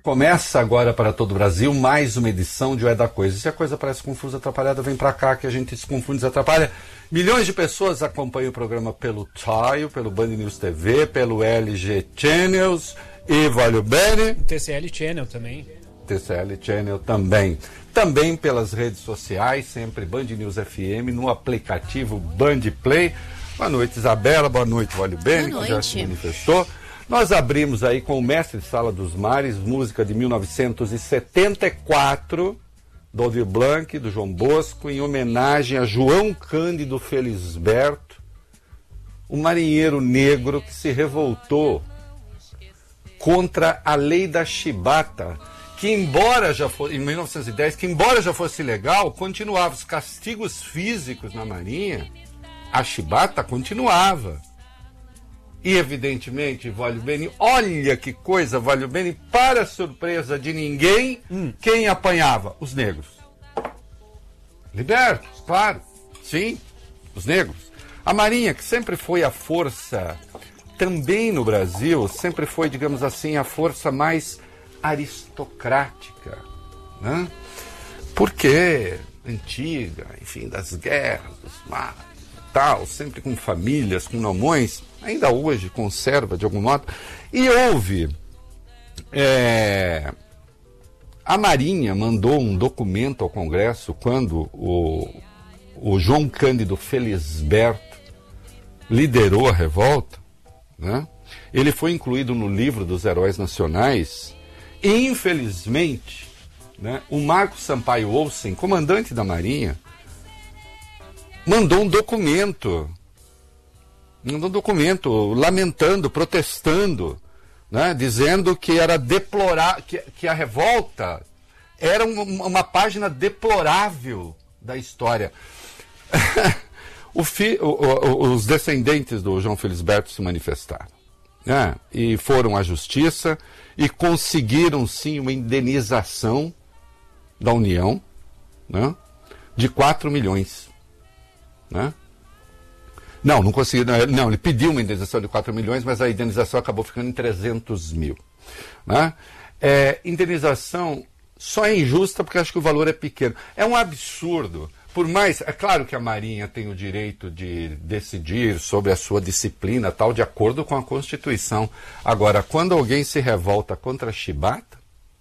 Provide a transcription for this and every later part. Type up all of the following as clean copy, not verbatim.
Começa agora para todo o Brasil mais uma edição de O É da Coisa. Se a coisa parece confusa, atrapalhada, vem para cá que a gente se confunde, desatrapalha. Milhões de pessoas acompanham o programa pelo Tile, pelo Band News TV, pelo LG Channels e Vale Bene. O TCL Channel também. TCL Channel também. Também pelas redes sociais, sempre Band News FM, no aplicativo Band Play. Boa noite, Isabela. Boa noite, Vale Bene, que já se manifestou. Nós abrimos aí com o Mestre de Sala dos Mares, música de 1974, do Aldir Blanc, do João Bosco, em homenagem a João Cândido Felisberto, um marinheiro negro que se revoltou contra a lei da chibata, que embora já fosse, em 1910, que embora já fosse legal, continuava os castigos físicos na marinha, a chibata continuava. E, evidentemente, Vale Bene, olha que coisa, Vale Bene, para surpresa de ninguém, quem apanhava? Os negros. Libertos, claro, sim, os negros. A Marinha, que sempre foi a força, também no Brasil, sempre foi, digamos assim, a força mais aristocrática, né? Porque, antiga, enfim, das guerras, dos mares, tal, sempre com famílias, com nomões, ainda hoje conserva de algum modo, e houve, a Marinha mandou um documento ao Congresso quando o João Cândido Felisberto liderou a revolta, né? Ele foi incluído no livro dos heróis nacionais, e infelizmente, né, o Marco Sampaio Olsen, comandante da Marinha, mandou um documento lamentando, protestando, né, dizendo que era deplorável, que a revolta era uma página deplorável da história. Os descendentes do João Felisberto se manifestaram, né, e foram à justiça e conseguiram sim uma indenização da União, né, de 4 milhões. Né? Não conseguiu. Não, ele pediu uma indenização de 4 milhões, mas a indenização acabou ficando em 300 mil. Né? Indenização só é injusta porque acho que o valor é pequeno. É um absurdo. Por mais, é claro que a Marinha tem o direito de decidir sobre a sua disciplina, tal, de acordo com a Constituição. Agora, quando alguém se revolta contra a chibata,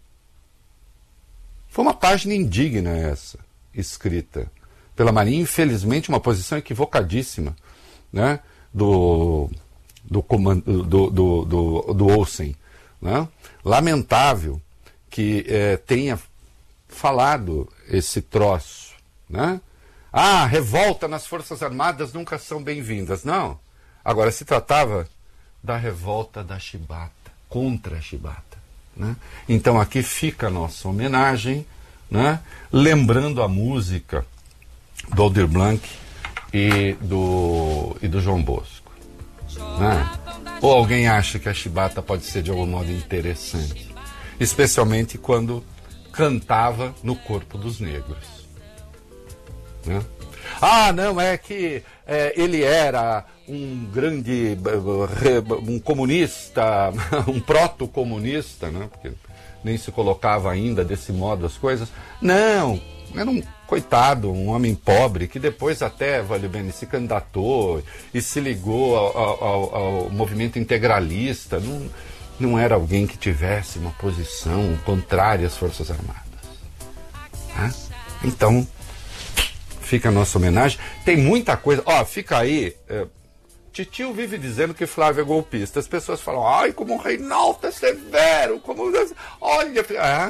foi uma página indigna essa, escrita pela Marinha, infelizmente uma posição equivocadíssima, né, do Olsen, né? Lamentável que tenha falado esse troço, né? Revolta nas Forças Armadas nunca são bem-vindas. Não. Agora se tratava da revolta da chibata, contra a chibata, né? Então aqui fica a nossa homenagem, né, lembrando a música do Aldir Blanc e do João Bosco, né? Ou alguém acha que a chibata pode ser de algum modo interessante, especialmente quando cantava no corpo dos negros, né? Não, é que ele era um grande um comunista, um proto-comunista, né? Porque nem se colocava ainda desse modo as coisas. Não, era um coitado, um homem pobre, que depois até, Vale Bene, se candidatou e se ligou ao movimento integralista. Não era alguém que tivesse uma posição contrária às Forças Armadas. Então, fica a nossa homenagem. Tem muita coisa. Fica aí. Titio vive dizendo que Flávio é golpista. As pessoas falam, como o Reinaldo é severo, como... Olha...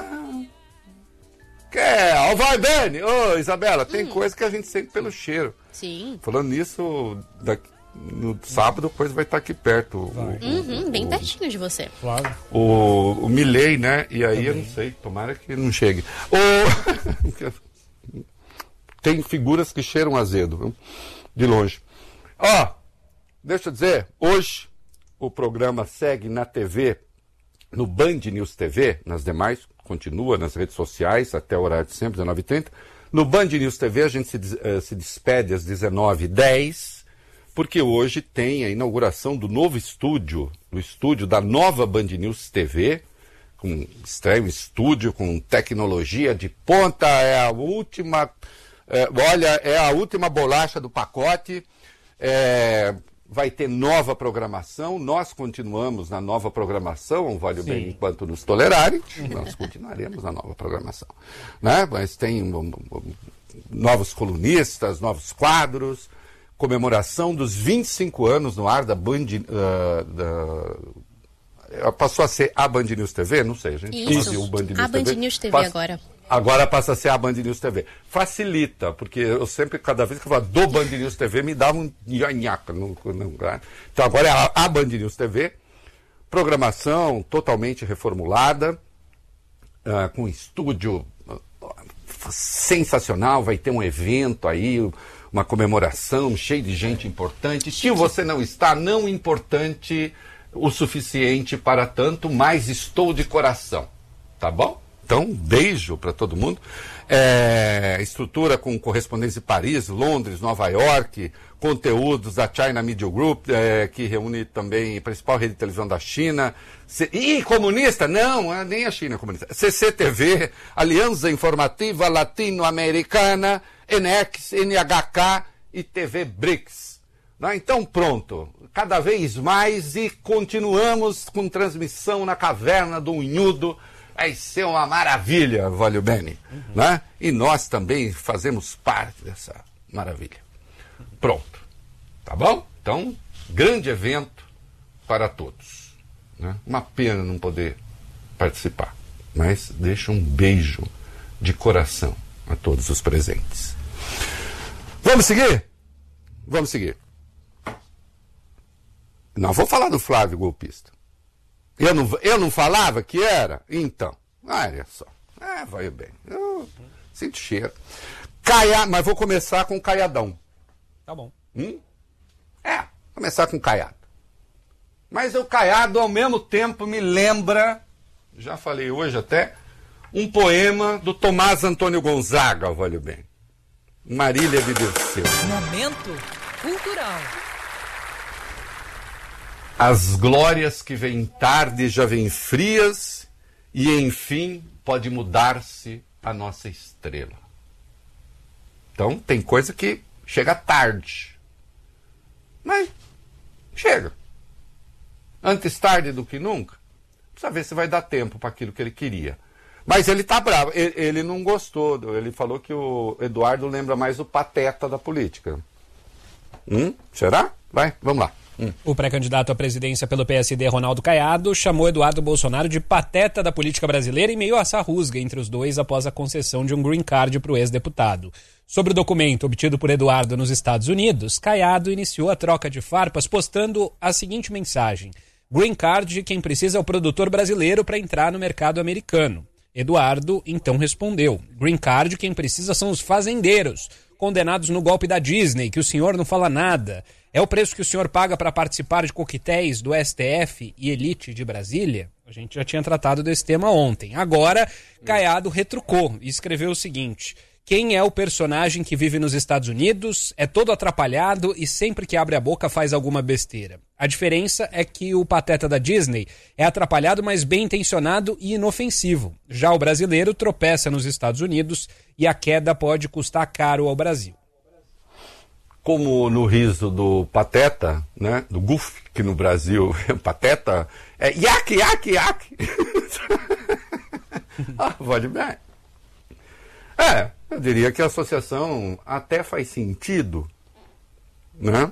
Vai, Bene! Ô, Isabela, tem coisa que a gente sente pelo cheiro. Sim. Falando nisso, no sábado, a coisa vai estar aqui perto. Bem pertinho de você. Claro. O Milei, né? E aí também. Eu não sei, tomara que não chegue. Tem figuras que cheiram azedo, viu? De longe. Deixa eu dizer, hoje o programa segue na TV, no Band News TV, nas demais, continua nas redes sociais até o horário de sempre, 19h30. No Band News TV a gente se despede às 19h10, porque hoje tem a inauguração do novo estúdio, o estúdio da nova Band News TV, com estranho estúdio, com tecnologia de ponta, é a última bolacha do pacote. Vai ter nova programação, nós continuamos na nova programação, vale bem enquanto nos tolerarem, nós continuaremos na nova programação, né? Mas tem novos colunistas, novos quadros, comemoração dos 25 anos no ar da Band, passou a ser a Band News TV? Não sei, a gente fazia o Band News TV. A Band News TV agora. Agora passa a ser a Band News TV. Facilita, porque eu sempre, cada vez que eu falo do Band News TV, me dava um nhaca. Então agora é a Band News TV. Programação totalmente reformulada, com estúdio sensacional. Vai ter um evento aí, uma comemoração cheio de gente importante. Se você não está, não importante o suficiente para tanto, mas estou de coração. Tá bom? Então, um beijo para todo mundo. Estrutura com correspondentes de Paris, Londres, Nova York, conteúdos da China Media Group, que reúne também a principal rede de televisão da China. Comunista? Não, nem a China é comunista. CCTV, Aliança Informativa Latino-Americana, NX, NHK e TV BRICS. Então, pronto. Cada vez mais e continuamos com transmissão na Caverna do Unhudo. Vai ser uma maravilha, Valeu Bene, né? E nós também fazemos parte dessa maravilha. Pronto, tá bom? Então, grande evento para todos, né? Uma pena não poder participar, mas deixa um beijo de coração a todos os presentes. Vamos seguir? Vamos seguir. Não vou falar do Flávio golpista. Eu não falava que era? Então, olha só. Vai bem. Eu sinto cheiro. Mas vou começar com o Caiadão. Tá bom. Começar com o Caiado. Mas o Caiado, ao mesmo tempo, me lembra, já falei hoje até, um poema do Tomás Antônio Gonzaga, valeu bem. Marília de Dirceu. Momento cultural. As glórias que vêm tarde já vêm frias e, enfim, pode mudar-se a nossa estrela. Então, tem coisa que chega tarde. Mas chega. Antes tarde do que nunca. Precisa ver se vai dar tempo para aquilo que ele queria. Mas ele tá bravo. Ele não gostou. Ele falou que o Eduardo lembra mais o Pateta da política. Será? Vai, vamos lá. O pré-candidato à presidência pelo PSD, Ronaldo Caiado, chamou Eduardo Bolsonaro de pateta da política brasileira em meio a essa rusga entre os dois após a concessão de um green card para o ex-deputado. Sobre o documento obtido por Eduardo nos Estados Unidos, Caiado iniciou a troca de farpas postando a seguinte mensagem: green card, quem precisa é o produtor brasileiro para entrar no mercado americano. Eduardo então respondeu: green card, quem precisa são os fazendeiros, condenados no golpe da Disney, que o senhor não fala nada. É o preço que o senhor paga para participar de coquetéis do STF e Elite de Brasília? A gente já tinha tratado desse tema ontem. Agora, Caiado retrucou e escreveu o seguinte: quem é o personagem que vive nos Estados Unidos, é todo atrapalhado e sempre que abre a boca faz alguma besteira. A diferença é que o pateta da Disney é atrapalhado, mas bem intencionado e inofensivo. Já o brasileiro tropeça nos Estados Unidos e a queda pode custar caro ao Brasil. Como no riso do Pateta, né, do Goofy, que no Brasil Pateta é iaque, iaque, iaque. Vale bem. Eu diria que a associação até faz sentido, né?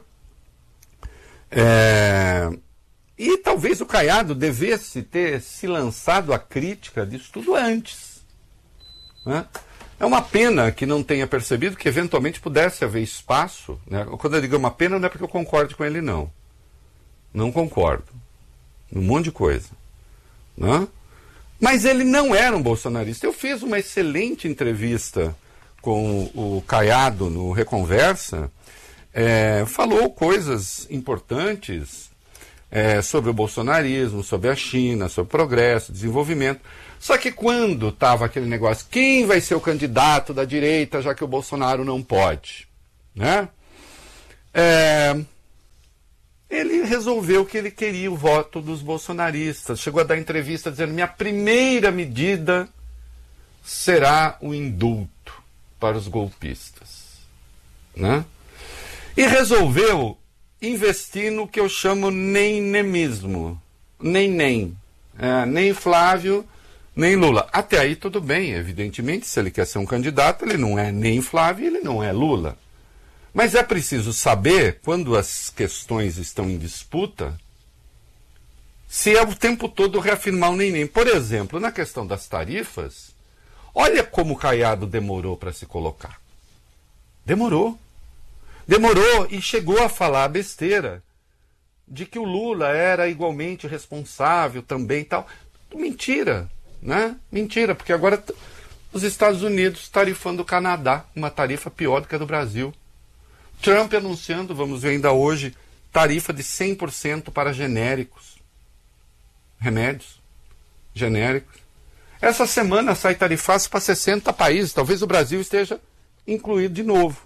E talvez o Caiado devesse ter se lançado à crítica disso tudo antes, né? É uma pena que não tenha percebido que eventualmente pudesse haver espaço, né? Quando eu digo uma pena, não é porque eu concorde com ele, não. Não concordo. Um monte de coisa, né? Mas ele não era um bolsonarista. Eu fiz uma excelente entrevista com o Caiado no Reconversa. Falou coisas importantes sobre o bolsonarismo, sobre a China, sobre progresso, desenvolvimento. Só que quando estava aquele negócio, quem vai ser o candidato da direita, já que o Bolsonaro não pode, né? ele resolveu que ele queria o voto dos bolsonaristas. Chegou a dar entrevista dizendo: minha primeira medida será o indulto para os golpistas. Né? E resolveu investir no que eu chamo nem-nemismo. Nem. Nem Flávio, nem Lula. Até aí tudo bem, evidentemente, se ele quer ser um candidato, ele não é nem Flávio, ele não é Lula. Mas é preciso saber, quando as questões estão em disputa, se é o tempo todo reafirmar o nem. Por exemplo, na questão das tarifas, olha como o Caiado demorou para se colocar. Demorou e chegou a falar besteira de que o Lula era igualmente responsável também e tal. Mentira, né? Mentira, porque agora os Estados Unidos tarifando o Canadá, uma tarifa pior do que a do Brasil. Trump anunciando, vamos ver ainda hoje, tarifa de 100% para genéricos. Remédios genéricos. Essa semana sai tarifaço para 60 países, talvez o Brasil esteja incluído de novo.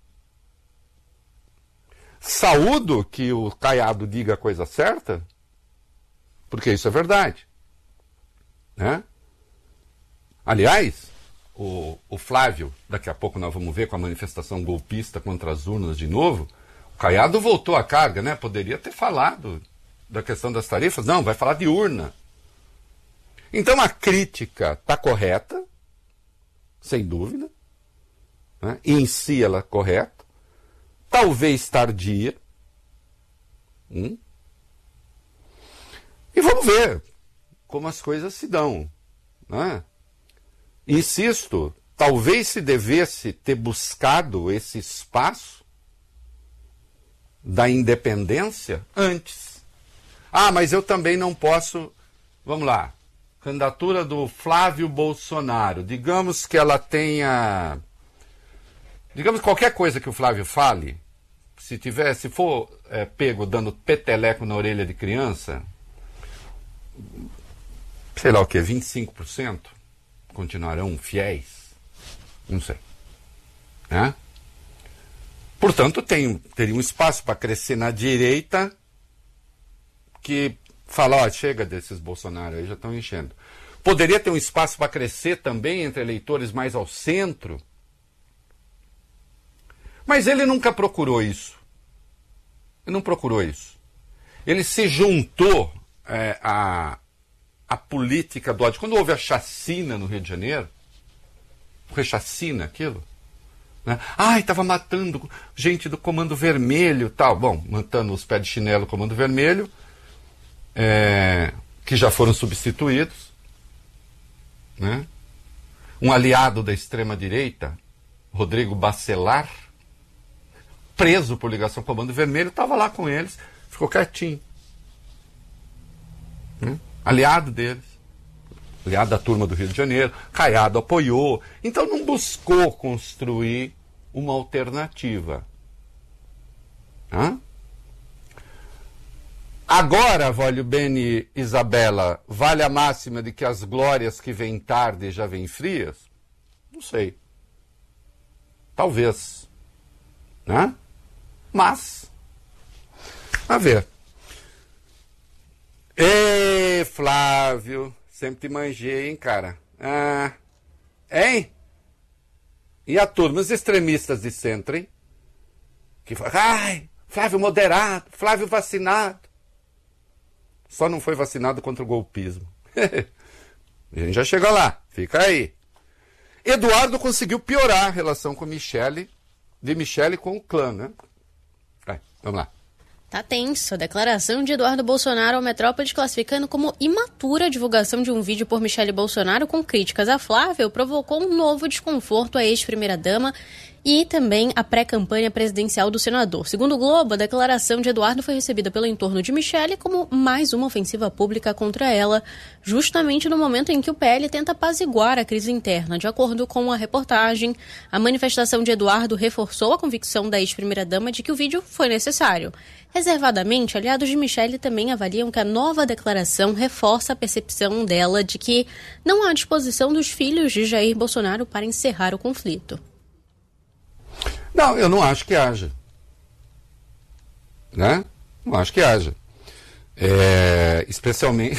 Saúdo que o Caiado diga a coisa certa, porque isso é verdade. Né? Aliás, o Flávio, daqui a pouco nós vamos ver com a manifestação golpista contra as urnas de novo, o Caiado voltou à carga, né? Poderia ter falado da questão das tarifas, não, vai falar de urna. Então a crítica está correta, sem dúvida, né? E em si ela é correta, talvez tardia. E vamos ver como as coisas se dão. Né? Insisto, talvez se devesse ter buscado esse espaço da independência antes. Mas eu também não posso... Vamos lá. Candidatura do Flávio Bolsonaro. Digamos que ela tenha... Digamos qualquer coisa que o Flávio fale, se for pego dando peteleco na orelha de criança, sei lá o que, 25% continuarão fiéis? Não sei. Né? Portanto, teria um espaço para crescer na direita que fala, chega desses Bolsonaro aí, já estão enchendo. Poderia ter um espaço para crescer também entre eleitores mais ao centro, mas ele nunca procurou isso. Ele não procurou isso. Ele se juntou à política do ódio. Quando houve a chacina no Rio de Janeiro, foi chacina aquilo? Né? Estava matando gente do Comando Vermelho tal. Bom, matando os pés de chinelo do Comando Vermelho, que já foram substituídos. Né? Um aliado da extrema-direita, Rodrigo Bacelar, preso por ligação com o Comando Vermelho, estava lá com eles, ficou quietinho. Aliado deles. Aliado da turma do Rio de Janeiro. Caiado apoiou. Então não buscou construir uma alternativa. Agora, Vólio Bene Isabela, vale a máxima de que as glórias que vêm tarde já vêm frias? Não sei. Talvez. Né? Mas, a ver. Flávio, sempre te manjei, hein, cara? Hein? E a turma, os extremistas de centro, hein? Que falam, Flávio moderado, Flávio vacinado. Só não foi vacinado contra o golpismo. A gente já chegou lá, fica aí. Eduardo conseguiu piorar a relação com Michele com o clã, né? Vamos lá. Tá tenso. A declaração de Eduardo Bolsonaro ao Metrópolis classificando como imatura a divulgação de um vídeo por Michele Bolsonaro com críticas a Flávio provocou um novo desconforto à ex-primeira-dama e também a pré-campanha presidencial do senador. Segundo o Globo, a declaração de Eduardo foi recebida pelo entorno de Michele como mais uma ofensiva pública contra ela, justamente no momento em que o PL tenta apaziguar a crise interna. De acordo com a reportagem, a manifestação de Eduardo reforçou a convicção da ex-primeira-dama de que o vídeo foi necessário. Reservadamente, aliados de Michele também avaliam que a nova declaração reforça a percepção dela de que não há disposição dos filhos de Jair Bolsonaro para encerrar o conflito. Não, eu não acho que haja. Né? Não acho que haja. Especialmente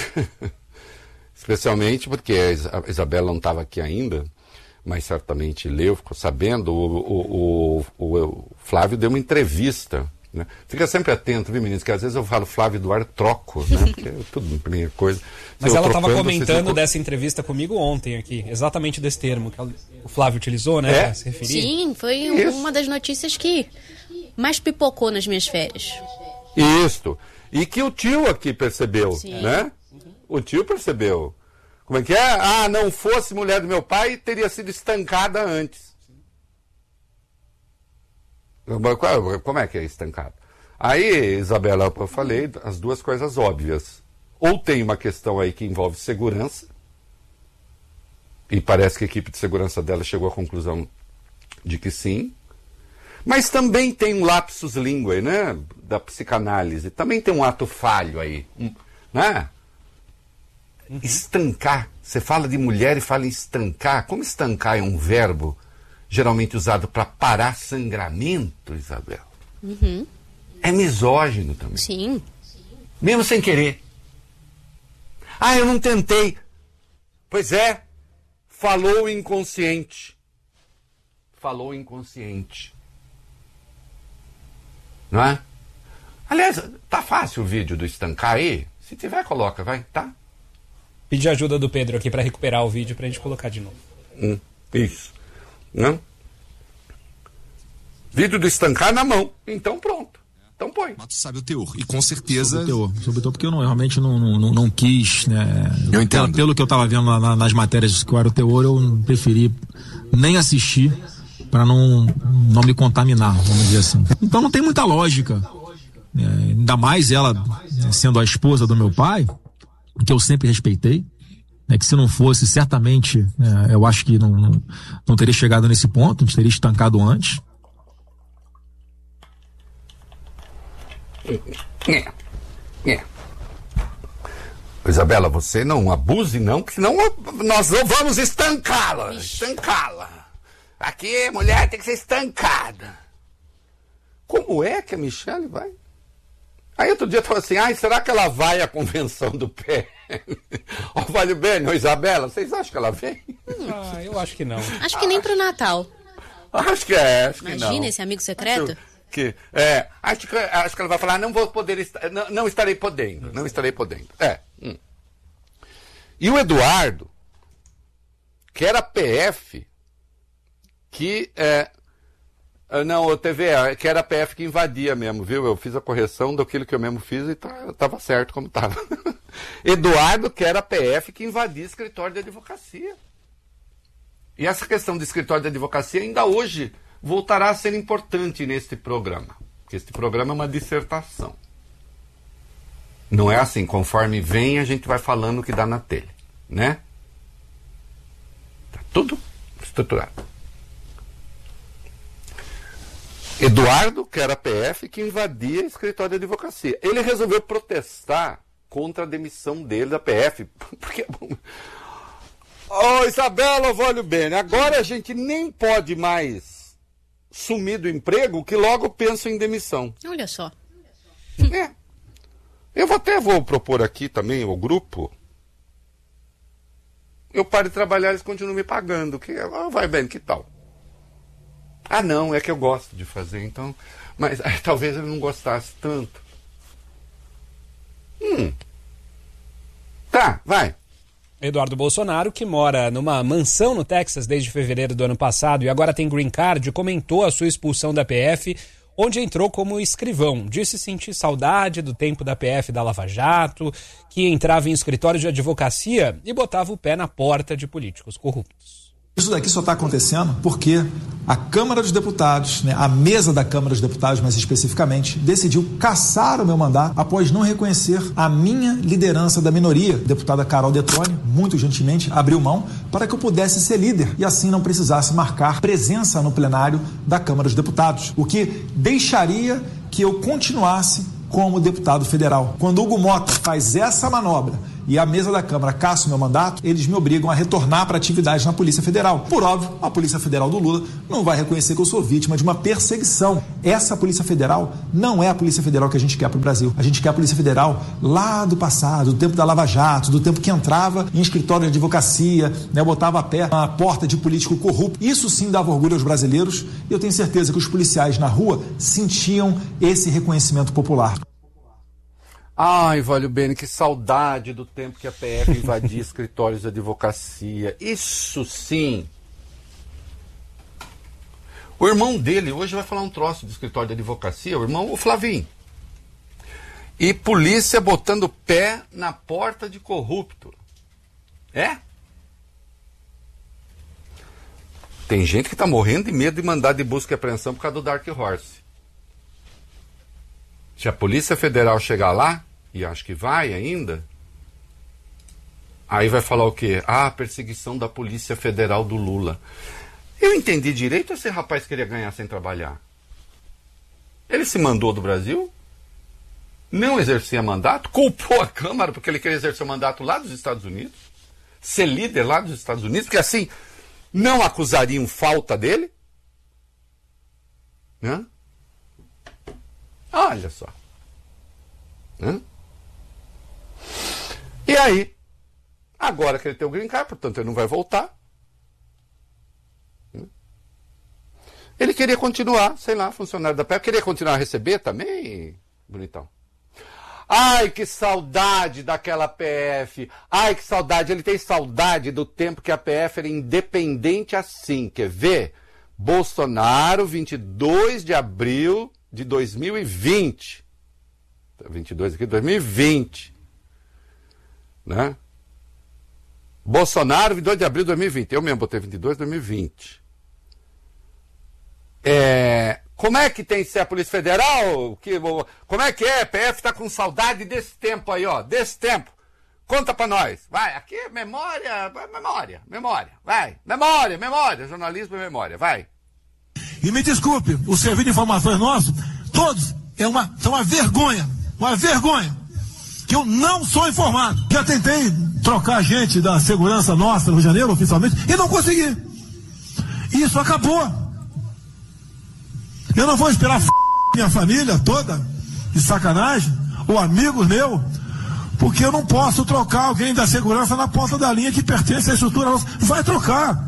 porque a Isabela não estava aqui ainda, mas certamente leu, ficou sabendo, o Flávio deu uma entrevista, né? Fica sempre atento, viu, meninos, que às vezes eu falo Flávio Eduardo, troco, né? Porque é tudo a primeira coisa. Mas ela estava comentando dessa entrevista comigo ontem aqui, exatamente desse termo que o Flávio utilizou, né, para se referir. Sim, foi uma das notícias que mais pipocou nas minhas férias. Isso. E que o tio aqui percebeu, né? O tio percebeu. Como é que é? Não fosse mulher do meu pai, teria sido estancada antes. Como é que é estancada? Aí, Isabela, eu falei as duas coisas óbvias. Ou tem uma questão aí que envolve segurança, e parece que a equipe de segurança dela chegou à conclusão de que sim. Mas também tem um lapsus linguae, né? Da psicanálise. Também tem um ato falho aí, né? Estancar. Você fala de mulher e fala em estancar. Como estancar é um verbo geralmente usado para parar sangramento, Isabel? É misógino também. Sim. Mesmo sem querer. Eu não tentei. Pois é. Falou inconsciente. Falou inconsciente. Não é? Aliás, tá fácil o vídeo do estancar aí? Se tiver, coloca, vai, tá? Pedir ajuda do Pedro aqui para recuperar o vídeo pra gente colocar de novo. Isso. Não? Vídeo do estancar na mão. Então pronto. Então põe. Mas tu sabe o teor. E com certeza... Sobre o teor, porque eu realmente não quis, né? Eu entendo. Pelo que eu tava vendo nas matérias que era o teor, eu preferi nem assistir para não me contaminar, vamos dizer assim. Então não tem muita lógica. Ainda mais ela sendo a esposa do meu pai, que eu sempre respeitei, né, que se não fosse, certamente, eu acho que não teria chegado nesse ponto, a gente teria estancado antes. Isabela, você não abuse não, que senão nós vamos estancá-la. Estancá-la. Aqui, mulher tem que ser estancada. Como é que a Michelle vai? Aí outro dia eu falei assim, será que ela vai à convenção do PL? Vale bem, Isabela, vocês acham que ela vem? Eu acho que não. Acho que nem pro Natal. Acho que não. Imagina esse amigo secreto. Acho que ela vai falar, não vou poder, não estarei podendo, não estarei podendo. E o Eduardo, que era PF, que não, TV, que era a PF que invadia mesmo, viu? Eu fiz a correção daquilo que eu mesmo fiz e estava certo como estava. Eduardo, que era a PF que invadia escritório de advocacia. E essa questão do escritório de advocacia ainda hoje voltará a ser importante neste programa. Porque este programa é uma dissertação. Não é assim, conforme vem a gente vai falando o que dá na telha, né? Tá tudo estruturado. Eduardo, que era PF, que invadia escritório de advocacia. Ele resolveu protestar contra a demissão dele da PF. Porque... Isabela, olha bem, agora a gente nem pode mais sumir do emprego que logo pensa em demissão. Olha só. Eu vou propor aqui também o grupo. Eu paro de trabalhar, eles continuam me pagando. Vai bem, que tal? Não, é que eu gosto de fazer, então... Mas talvez ele não gostasse tanto. Tá, vai. Eduardo Bolsonaro, que mora numa mansão no Texas desde fevereiro do ano passado e agora tem green card, comentou a sua expulsão da PF, onde entrou como escrivão. Disse sentir saudade do tempo da PF da Lava Jato, que entrava em escritório de advocacia e botava o pé na porta de políticos corruptos. Isso daqui só está acontecendo porque a Câmara dos Deputados, a mesa da Câmara dos Deputados, mais especificamente, decidiu cassar o meu mandato após não reconhecer a minha liderança da minoria. A deputada Carol Detoni, muito gentilmente, abriu mão para que eu pudesse ser líder e assim não precisasse marcar presença no plenário da Câmara dos Deputados, o que deixaria que eu continuasse como deputado federal. Quando Hugo Mota faz essa manobra e a mesa da Câmara cassa o meu mandato, eles me obrigam a retornar para atividade na Polícia Federal. Por óbvio, a Polícia Federal do Lula não vai reconhecer que eu sou vítima de uma perseguição. Essa Polícia Federal não é a Polícia Federal que a gente quer para o Brasil. A gente quer a Polícia Federal lá do passado, do tempo da Lava Jato, do tempo que entrava em escritório de advocacia, né, botava a pé na porta de político corrupto. Isso sim dava orgulho aos brasileiros e eu tenho certeza que os policiais na rua sentiam esse reconhecimento popular. Ai, Valho Bene, que saudade do tempo que a PF invadia escritórios de advocacia. Isso sim. O irmão dele hoje vai falar um troço de escritório de advocacia, o Flavinho. E polícia botando o pé na porta de corrupto. É? Tem gente que está morrendo de medo de mandar de busca e apreensão por causa do Dark Horse. Se a Polícia Federal chegar lá, e acho que vai ainda, aí vai falar o quê? Ah, perseguição da Polícia Federal do Lula. Eu entendi direito, esse rapaz queria ganhar sem trabalhar. Ele se mandou do Brasil, não exercia mandato, culpou a Câmara porque ele queria exercer o mandato lá dos Estados Unidos, ser líder lá dos Estados Unidos, porque assim não acusariam falta dele. Né? Olha só. Né? E aí, agora que ele tem o green card, portanto ele não vai voltar. Ele queria continuar, sei lá, funcionário da PF, queria continuar a receber também, bonitão. Ai, que saudade daquela PF. Ai, que saudade. Ele tem saudade do tempo que a PF era independente assim. Quer ver? Bolsonaro, 22 de abril de 2020. 22 aqui, 2020. Né? Bolsonaro, 22 de abril de 2020. Eu mesmo botei 22 de 2020. Como é que tem que ser a Polícia Federal? Como é que é? A PF está com saudade desse tempo aí, ó. Desse tempo. Conta pra nós. Vai, aqui é memória, vai. Memória. Jornalismo e memória, vai. E me desculpe, o serviço de informações nosso, todos, são uma vergonha. Uma vergonha. Que eu não sou informado. Já tentei trocar gente da segurança nossa no Rio de Janeiro, oficialmente, e não consegui. Isso acabou. Eu não vou esperar minha família toda, de sacanagem, ou amigos meus, porque eu não posso trocar alguém da segurança na ponta da linha que pertence à estrutura nossa. Vai trocar.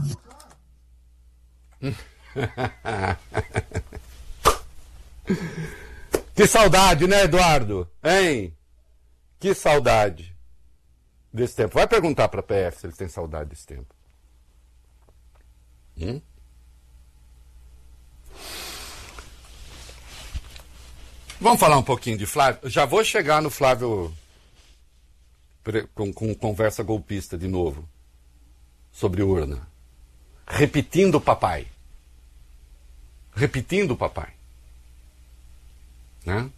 Que saudade, né, Eduardo? Hein? Que saudade desse tempo. Vai perguntar para a PF se eles têm saudade desse tempo. Vamos falar um pouquinho de Flávio? Já vou chegar no Flávio com conversa golpista de novo. Sobre urna. Repetindo o papai. Né?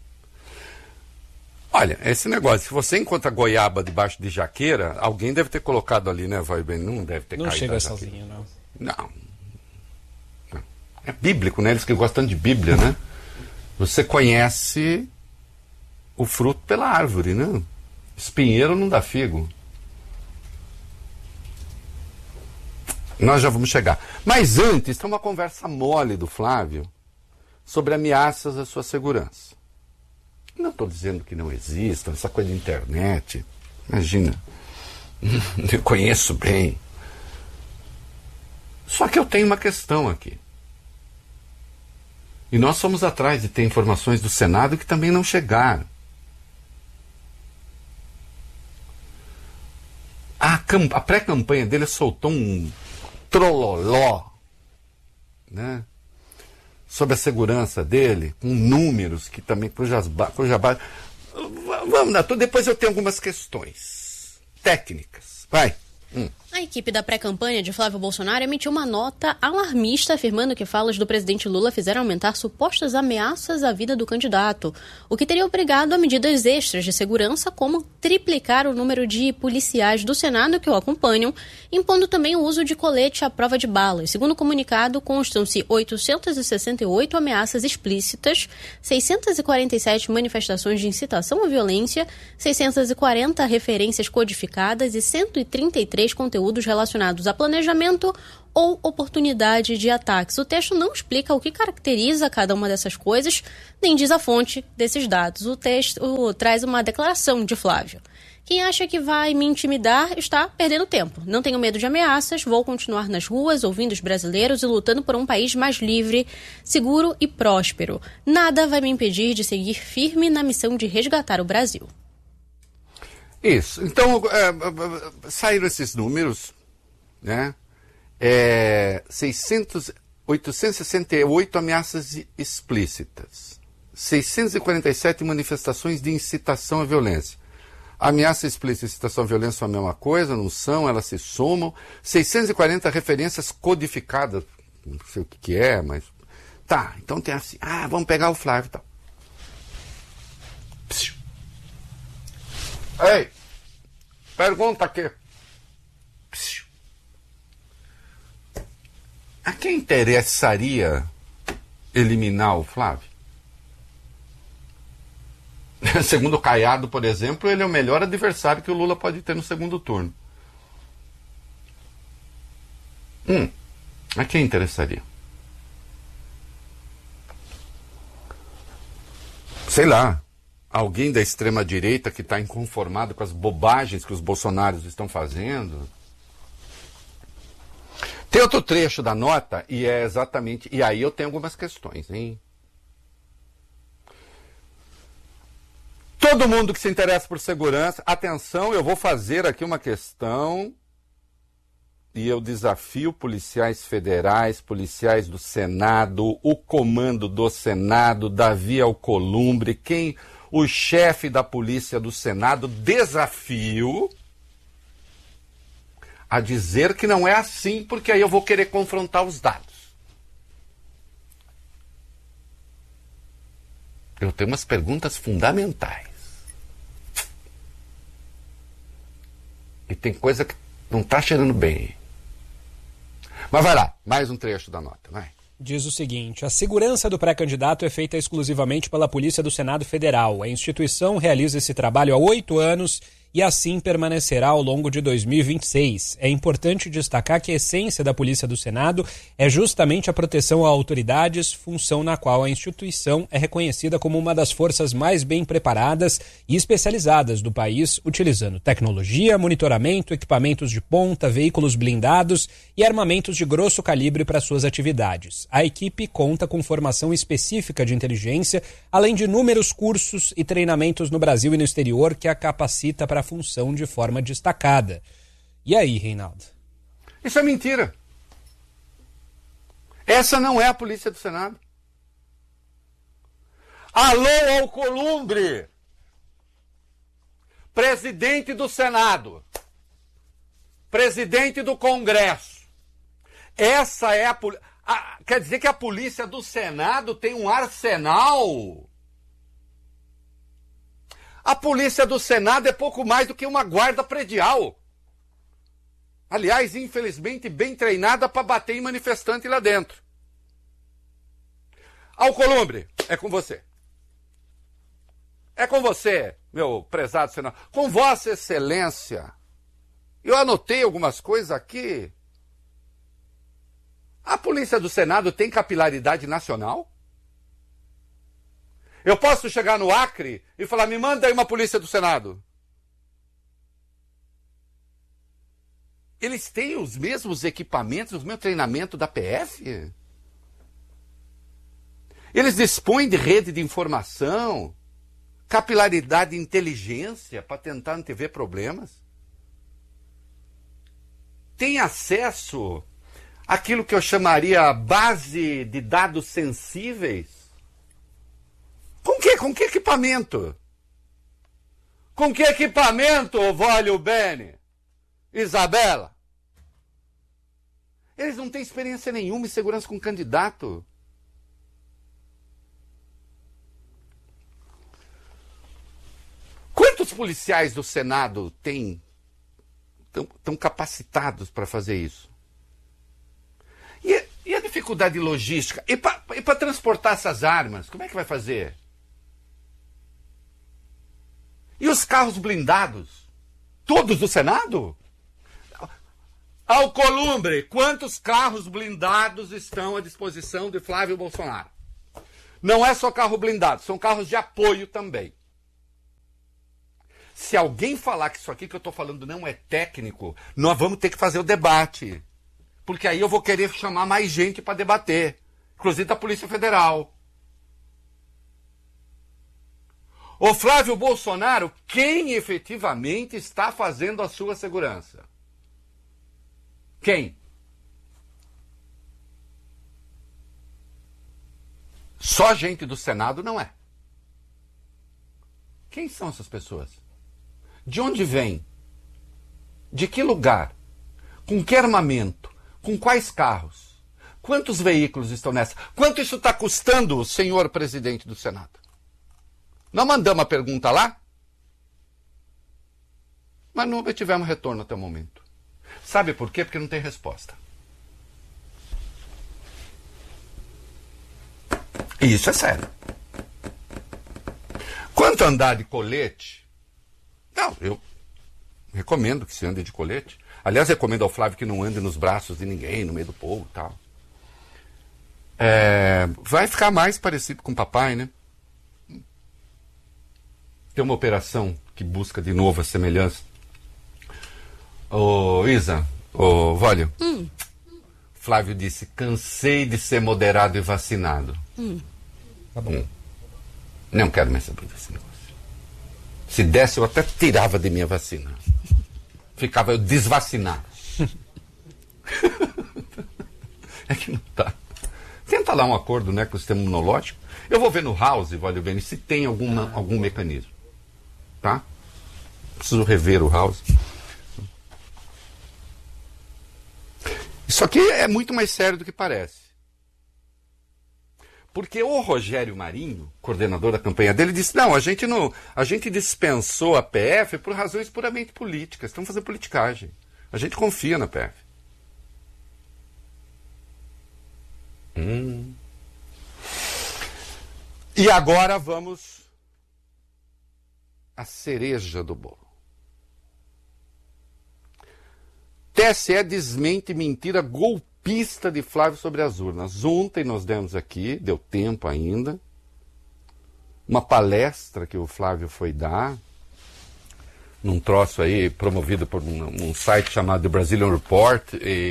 Olha, esse negócio, se você encontra goiaba debaixo de jaqueira, alguém deve ter colocado ali, né, Vai bem? Não deve ter caído. Não chega sozinho, não. Não. É bíblico, né? Eles que gostam de Bíblia, né? Você conhece o fruto pela árvore, né? Espinheiro não dá figo. Nós já vamos chegar. Mas antes, tem uma conversa mole do Flávio sobre ameaças à sua segurança. Não estou dizendo que não existam, essa coisa de internet. Imagina, eu conheço bem. Só que eu tenho uma questão aqui. E nós fomos atrás de ter informações do Senado que também não chegaram. A pré-campanha dele soltou um trololó, né, sobre a segurança dele, com números que também cuja base. Vamos dar tudo, depois eu tenho algumas questões técnicas. Vai. A A equipe da pré-campanha de Flávio Bolsonaro emitiu uma nota alarmista afirmando que falas do presidente Lula fizeram aumentar supostas ameaças à vida do candidato, o que teria obrigado a medidas extras de segurança, como triplicar o número de policiais do Senado que o acompanham, impondo também o uso de colete à prova de balas. Segundo o comunicado, constam-se 868 ameaças explícitas, 647 manifestações de incitação à violência, 640 referências codificadas e 133 conteúdos relacionados a planejamento ou oportunidade de ataques. O texto não explica o que caracteriza cada uma dessas coisas, nem diz a fonte desses dados. O texto traz uma declaração de Flávio. Quem acha que vai me intimidar está perdendo tempo. Não tenho medo de ameaças, vou continuar nas ruas, ouvindo os brasileiros e lutando por um país mais livre, seguro e próspero. Nada vai me impedir de seguir firme na missão de resgatar o Brasil. Isso. Então, saíram esses números, né? 868 ameaças explícitas, 647 manifestações de incitação à violência. Ameaça explícita e incitação à violência são a mesma coisa, não são, elas se somam. 640 referências codificadas, não sei o que é, mas... Tá, então tem assim, vamos pegar o Flávio e tal. Ei, pergunta aqui. A quem interessaria eliminar o Flávio? Segundo o Caiado, por exemplo, ele é o melhor adversário que o Lula pode ter no segundo turno. A quem interessaria? Sei lá. Alguém da extrema-direita que está inconformado com as bobagens que os bolsonaros estão fazendo. Tem outro trecho da nota, e é exatamente... E aí eu tenho algumas questões, hein? Todo mundo que se interessa por segurança... Atenção, eu vou fazer aqui uma questão... E eu desafio policiais federais, policiais do Senado, o comando do Senado, Davi Alcolumbre, o chefe da polícia do Senado, desafio a dizer que não é assim, porque aí eu vou querer confrontar os dados. Eu tenho umas perguntas fundamentais. E tem coisa que não está cheirando bem. Mas vai lá, mais um trecho da nota, vai. Diz o seguinte: a segurança do pré-candidato é feita exclusivamente pela Polícia do Senado Federal. A instituição realiza esse trabalho há 8 anos e assim permanecerá ao longo de 2026. É importante destacar que a essência da Polícia do Senado é justamente a proteção a autoridades, função na qual a instituição é reconhecida como uma das forças mais bem preparadas e especializadas do país, utilizando tecnologia, monitoramento, equipamentos de ponta, veículos blindados e armamentos de grosso calibre para suas atividades. A equipe conta com formação específica de inteligência, além de inúmeros cursos e treinamentos no Brasil e no exterior que a capacita para a função de forma destacada. E aí, Reinaldo? Isso é mentira. Essa não é a Polícia do Senado. Alô, Alcolumbre! Presidente do Senado. Presidente do Congresso. Essa é a polícia. Quer dizer que a Polícia do Senado tem um arsenal? A Polícia do Senado é pouco mais do que uma guarda predial. Aliás, infelizmente, bem treinada para bater em manifestante lá dentro. Alcolumbre, é com você. É com você, meu prezado senador. Com Vossa Excelência. Eu anotei algumas coisas aqui. A Polícia do Senado tem capilaridade nacional? Eu posso chegar no Acre e falar, me manda aí uma Polícia do Senado. Eles têm os mesmos equipamentos, o mesmo treinamento da PF? Eles dispõem de rede de informação, capilaridade e inteligência para tentar antever problemas? Tem acesso àquilo que eu chamaria base de dados sensíveis? Com que? Com que equipamento? Com que equipamento, Vólio Bene? Isabela? Eles não têm experiência nenhuma em segurança com candidato. Quantos policiais do Senado estão capacitados para fazer isso? E a dificuldade logística? E para transportar essas armas? Como é que vai fazer? E os carros blindados? Todos do Senado? Alcolumbre, quantos carros blindados estão à disposição de Flávio Bolsonaro? Não é só carro blindado, são carros de apoio também. Se alguém falar que isso aqui que eu estou falando não é técnico, nós vamos ter que fazer o debate. Porque aí eu vou querer chamar mais gente para debater, inclusive da Polícia Federal. O Flávio Bolsonaro, quem efetivamente está fazendo a sua segurança? Quem? Só gente do Senado não é. Quem são essas pessoas? De onde vêm? De que lugar? Com que armamento? Com quais carros? Quantos veículos estão nessa? Quanto isso está custando, senhor presidente do Senado? Não mandamos a pergunta lá? Mas não obtivemos retorno até o momento. Sabe por quê? Porque não tem resposta. E isso é sério. Quanto a andar de colete... Não, eu recomendo que se ande de colete. Aliás, recomendo ao Flávio que não ande nos braços de ninguém, no meio do povo e tal. Vai ficar mais parecido com o papai, né? Tem uma operação que busca de novo a semelhança. Ô, Isa, ô, Vólio. Flávio disse, cansei de ser moderado e vacinado. Tá bom. Não quero mais saber desse negócio. Se desse, eu até tirava de minha vacina. Ficava eu desvacinado. É que não tá. Tenta lá um acordo, né, com o sistema imunológico. Eu vou ver no House, Vólio Bene, se tem algum mecanismo. Tá? Preciso rever o House. Isso aqui é muito mais sério do que parece. Porque o Rogério Marinho, coordenador da campanha dele, disse, não, a gente dispensou a PF por razões puramente políticas. Estão fazendo politicagem. A gente confia na PF. E agora vamos à cereja do bolo. TSE desmente mentira golpista de Flávio sobre as urnas. Ontem nós demos aqui, deu tempo ainda, uma palestra que o Flávio foi dar, num troço aí promovido por um site chamado The Brazilian Report,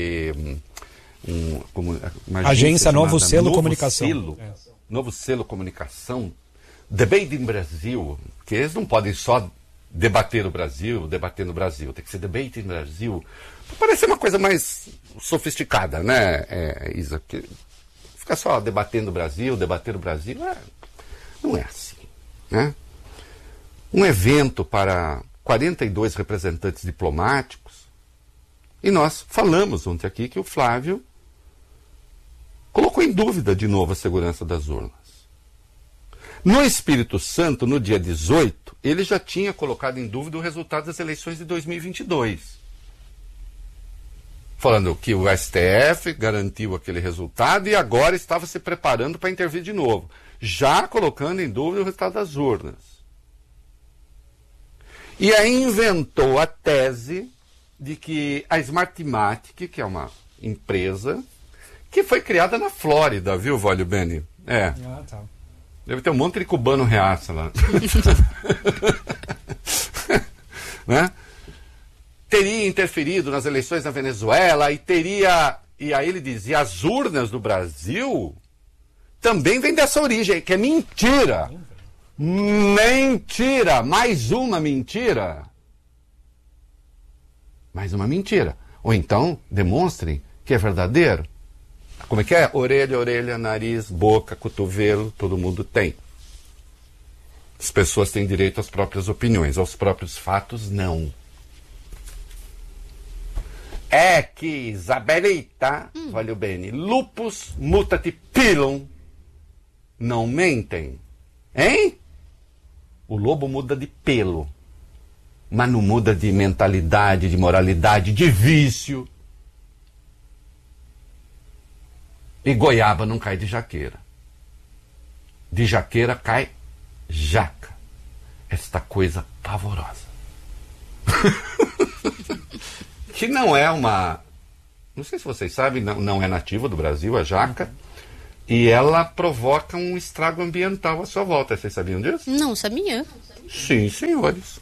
uma agência Novo Selo Comunicação. Novo Selo Comunicação, Debate em Brasil, que eles não podem só debater no Brasil, tem que ser Debate em Brasil. Parece uma coisa mais sofisticada, né, Isa? Porque ficar só debater o Brasil, não é assim, né? Um evento para 42 representantes diplomáticos, e nós falamos ontem aqui que o Flávio colocou em dúvida de novo a segurança das urnas. No Espírito Santo, no dia 18, ele já tinha colocado em dúvida o resultado das eleições de 2022. Falando que o STF garantiu aquele resultado e agora estava se preparando para intervir de novo, já colocando em dúvida o resultado das urnas. E aí inventou a tese de que a Smartmatic, que é uma empresa que foi criada na Flórida, viu, Vólio Bene? Ah, tá. Deve ter um monte de cubano reaça lá. Né? Teria interferido nas eleições na Venezuela e aí ele dizia, as urnas do Brasil também vêm dessa origem, que é mentira. Mentira! Mais uma mentira. Mais uma mentira. Ou então, demonstrem que é verdadeiro. Como é que é? Orelha, nariz, boca, cotovelo, todo mundo tem. As pessoas têm direito às próprias opiniões, aos próprios fatos, não. é que Isabelita, voglio bene, lupus mutat pilum, não mentem, hein? O lobo muda de pelo, mas não muda de mentalidade, de moralidade, de vício. E goiaba não cai de jaqueira. De jaqueira cai jaca. Esta coisa pavorosa. Que não é uma... Não sei se vocês sabem, não é nativa do Brasil, a jaca. E ela provoca um estrago ambiental à sua volta. Vocês sabiam disso? Não sabia. Sim, senhores.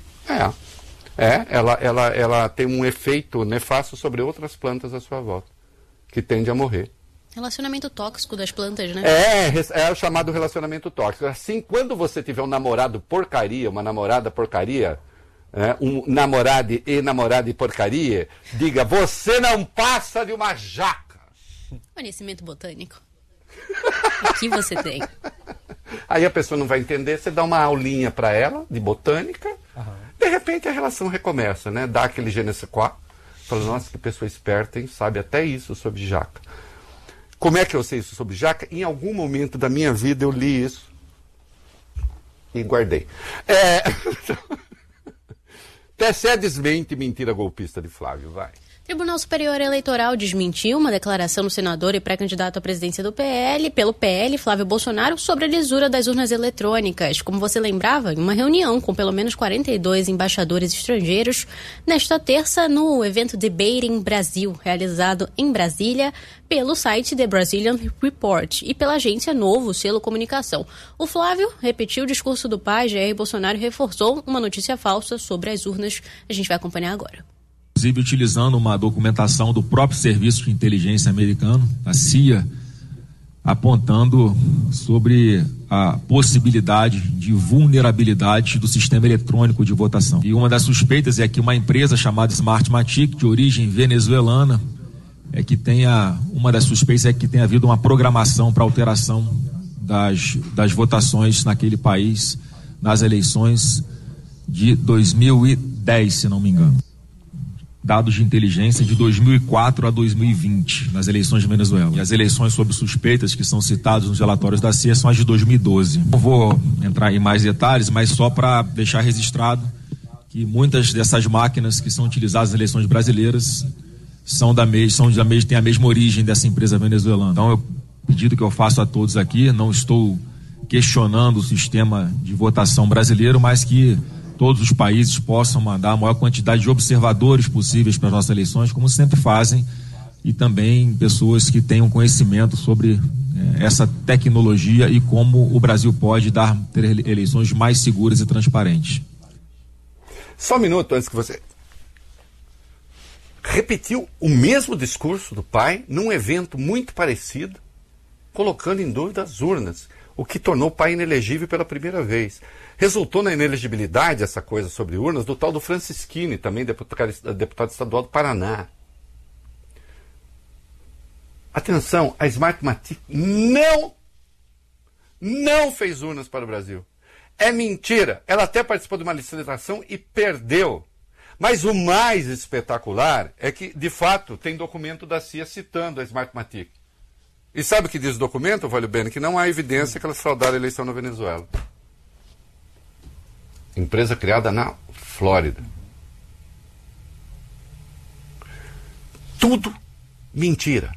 Ela tem um efeito nefasto sobre outras plantas à sua volta, que tende a morrer. Relacionamento tóxico das plantas, né? É o chamado relacionamento tóxico. Assim, quando você tiver um namorado porcaria, uma namorada porcaria, um namorado e namorada e porcaria, diga, você não passa de uma jaca. Conhecimento botânico. Aqui você tem. Aí a pessoa não vai entender, você dá uma aulinha para ela de botânica, de repente a relação recomeça, né? Dá aquele je ne sais quoi, fala, nossa, que pessoa esperta, hein? Sabe até isso sobre jaca. Como é que eu sei isso sobre jaca? Em algum momento da minha vida eu li isso e guardei. TSE desmente mentira golpista de Flávio, vai. Tribunal Superior Eleitoral desmentiu uma declaração do senador e pré-candidato à presidência do PL, pelo PL, Flávio Bolsonaro, sobre a lisura das urnas eletrônicas. Como você lembrava, em uma reunião com pelo menos 42 embaixadores estrangeiros, nesta terça, no evento Debating Brasil, realizado em Brasília, pelo site The Brazilian Report e pela agência Novo Selo Comunicação. O Flávio repetiu o discurso do pai, Jair Bolsonaro, e reforçou uma notícia falsa sobre as urnas. A gente vai acompanhar agora. Inclusive utilizando uma documentação do próprio Serviço de Inteligência americano, a CIA, apontando sobre a possibilidade de vulnerabilidade do sistema eletrônico de votação. E uma das suspeitas é que uma empresa chamada Smartmatic, de origem venezuelana, uma das suspeitas é que tenha havido uma programação para alteração das votações naquele país nas eleições de 2010, se não me engano. Dados de inteligência de 2004 a 2020, nas eleições de Venezuela. E as eleições sob suspeitas que são citadas nos relatórios da CIA são as de 2012. Não vou entrar em mais detalhes, mas só para deixar registrado que muitas dessas máquinas que são utilizadas nas eleições brasileiras têm a mesma origem dessa empresa venezuelana. Então, o pedido que eu faço a todos aqui, não estou questionando o sistema de votação brasileiro, mas que todos os países possam mandar a maior quantidade de observadores possíveis para as nossas eleições, como sempre fazem, e também pessoas que tenham conhecimento sobre essa tecnologia e como o Brasil pode ter eleições mais seguras e transparentes. Só um minuto antes que você... Repetiu o mesmo discurso do pai num evento muito parecido, colocando em dúvida as urnas, o que tornou o pai inelegível pela primeira vez. Resultou na inelegibilidade, essa coisa sobre urnas, do tal do Francisquini, também deputado estadual do Paraná. Atenção, a Smartmatic não fez urnas para o Brasil. É mentira. Ela até participou de uma licitação e perdeu. Mas o mais espetacular é que, de fato, tem documento da CIA citando a Smartmatic. E sabe o que diz o documento, Valho Bene? Que não há evidência que elas fraudaram a eleição na Venezuela. Empresa criada na Flórida. Tudo mentira.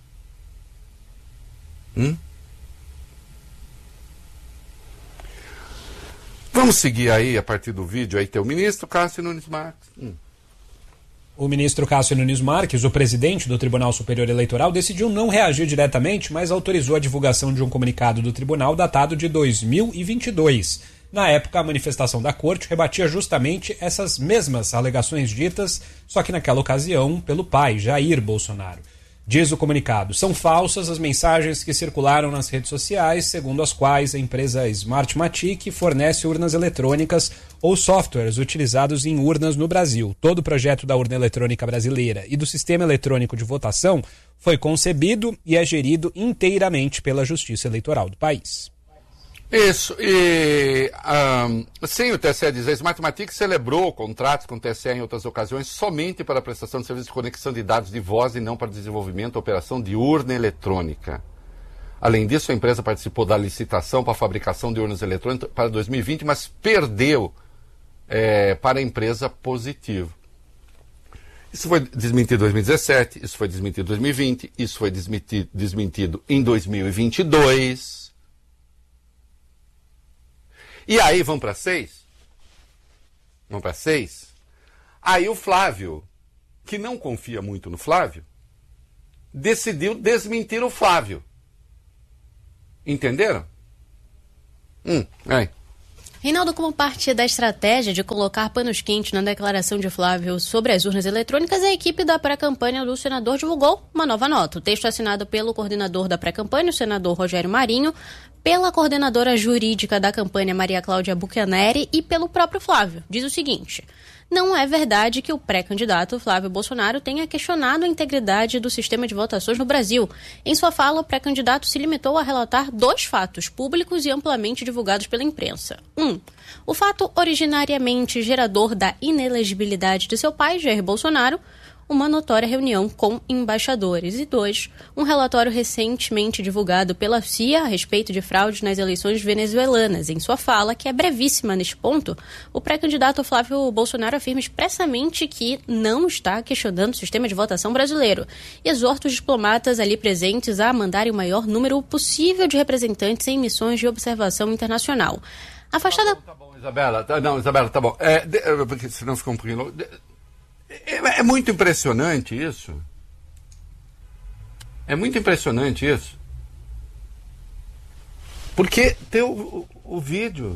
Vamos seguir aí, a partir do vídeo, aí tem o ministro Cássio Nunes Marques. O ministro Cássio Nunes Marques, o presidente do Tribunal Superior Eleitoral, decidiu não reagir diretamente, mas autorizou a divulgação de um comunicado do tribunal datado de 2022. Na época, a manifestação da corte rebatia justamente essas mesmas alegações ditas, só que naquela ocasião pelo pai, Jair Bolsonaro. Diz o comunicado, são falsas as mensagens que circularam nas redes sociais, segundo as quais a empresa Smartmatic fornece urnas eletrônicas ou softwares utilizados em urnas no Brasil. Todo o projeto da urna eletrônica brasileira e do sistema eletrônico de votação foi concebido e é gerido inteiramente pela Justiça Eleitoral do país. Isso, e sim, o TSE diz, a Smartmatic celebrou contratos com o TSE em outras ocasiões somente para a prestação de serviço de conexão de dados de voz e não para desenvolvimento e operação de urna eletrônica. Além disso, a empresa participou da licitação para a fabricação de urnas eletrônicas para 2020, mas perdeu para a empresa Positivo. Isso foi desmentido em 2017, isso foi desmentido em 2020, isso foi desmentido em 2022... E aí, vamos para 6? Vamos para 6? Aí o Flávio, que não confia muito no Flávio, decidiu desmentir o Flávio. Entenderam? Aí. Reinaldo, como parte da estratégia de colocar panos quentes na declaração de Flávio sobre as urnas eletrônicas, a equipe da pré-campanha do senador divulgou uma nova nota. O texto é assinado pelo coordenador da pré-campanha, o senador Rogério Marinho, pela coordenadora jurídica da campanha, Maria Cláudia Buchaneri, e pelo próprio Flávio. Diz o seguinte: não é verdade que o pré-candidato Flávio Bolsonaro tenha questionado a integridade do sistema de votações no Brasil. Em sua fala, o pré-candidato se limitou a relatar 2 fatos públicos e amplamente divulgados pela imprensa. 1. O fato originariamente gerador da inelegibilidade de seu pai, Jair Bolsonaro, uma notória reunião com embaixadores. E 2, um relatório recentemente divulgado pela CIA a respeito de fraudes nas eleições venezuelanas. Em sua fala, que é brevíssima neste ponto, o pré-candidato Flávio Bolsonaro afirma expressamente que não está questionando o sistema de votação brasileiro e exorta os diplomatas ali presentes a mandarem o maior número possível de representantes em missões de observação internacional. Afastada... Tá bom, Isabela. Não, Isabela, tá bom. Porque senão fica um pouquinho... É muito impressionante isso. É muito impressionante isso. Porque tem o vídeo.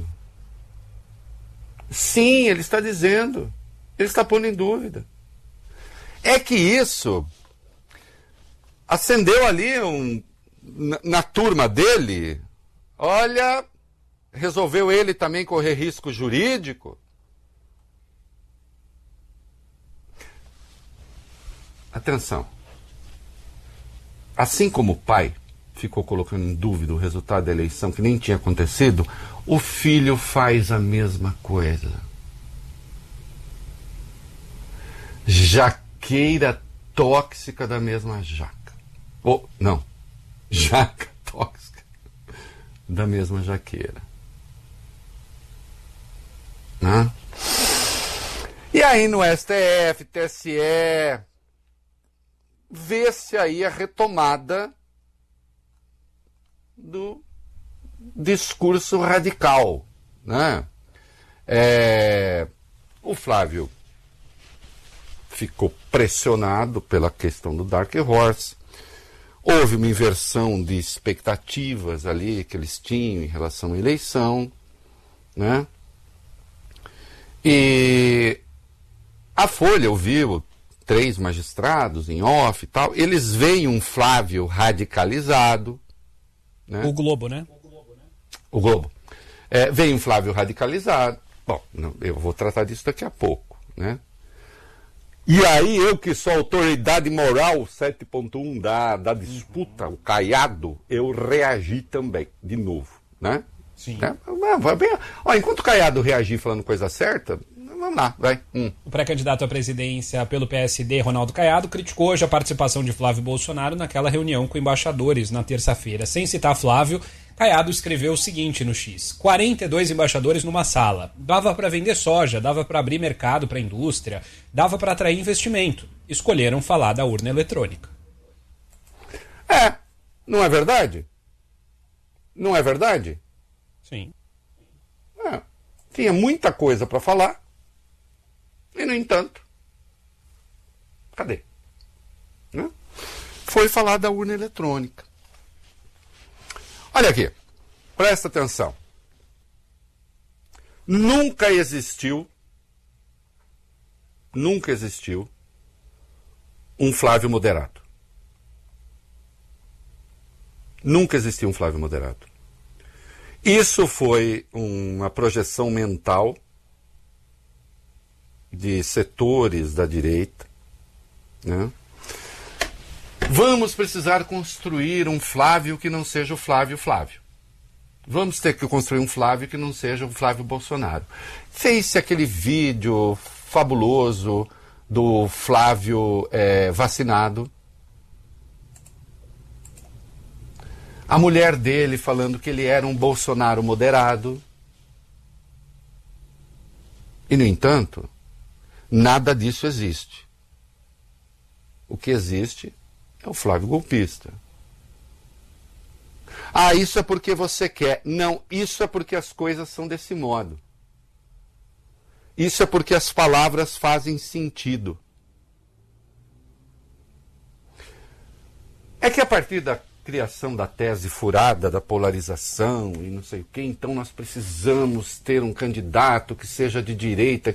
Sim, ele está dizendo. Ele está pondo em dúvida. É que isso acendeu ali na turma dele. Olha, resolveu ele também correr risco jurídico. Atenção, assim como o pai ficou colocando em dúvida o resultado da eleição que nem tinha acontecido, o filho faz a mesma coisa. Jaqueira tóxica da mesma jaca. Jaca tóxica da mesma jaqueira. Né? E aí no STF, TSE... vê-se aí a retomada do discurso radical, né? O Flávio ficou pressionado pela questão do Dark Horse, houve uma inversão de expectativas ali que eles tinham em relação à eleição, né? E a Folha ouviu 3 magistrados em off e tal, eles veem um Flávio radicalizado. Né? O Globo, né? O Globo. Veio um Flávio radicalizado. Bom, eu vou tratar disso daqui a pouco. Né? E aí eu que sou autoridade moral 7.1 da disputa, o Caiado, eu reagi também, de novo. Né? Sim. Enquanto o Caiado reagir falando coisa certa... Vamos lá, vai. O pré-candidato à presidência pelo PSD, Ronaldo Caiado, criticou hoje a participação de Flávio Bolsonaro naquela reunião com embaixadores na terça-feira. Sem citar Flávio, Caiado escreveu o seguinte no X: 42 embaixadores numa sala. Dava para vender soja, dava para abrir mercado para a indústria, dava para atrair investimento. Escolheram falar da urna eletrônica. Não é verdade? Não é verdade? Sim. Tinha muita coisa para falar. E, no entanto, cadê? Né? Foi falar da urna eletrônica. Olha aqui, presta atenção. Nunca existiu um Flávio moderado. Nunca existiu um Flávio moderado. Isso foi uma projeção mental de setores da direita. Né? Vamos precisar construir um Flávio que não seja o Flávio. Vamos ter que construir um Flávio que não seja o Flávio Bolsonaro. Fez-se aquele vídeo fabuloso do Flávio vacinado. A mulher dele falando que ele era um Bolsonaro moderado. E, no entanto, nada disso existe. O que existe é o Flávio golpista. Ah, isso é porque você quer. Não, isso é porque as coisas são desse modo. Isso é porque as palavras fazem sentido. É que a partir da criação da tese furada, da polarização e não sei o quê, então nós precisamos ter um candidato que seja de direita.